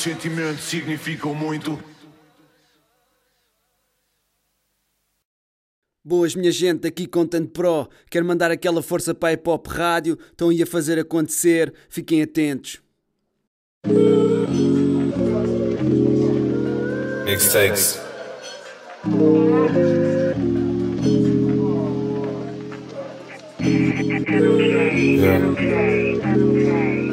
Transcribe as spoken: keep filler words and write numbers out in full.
sentimentos significam muito. Boas, minha gente, aqui Content Pro. Quero mandar aquela força para a Hip Hop Rádio. Estão aí a fazer acontecer. Fiquem atentos. Mixtapes. Yeah.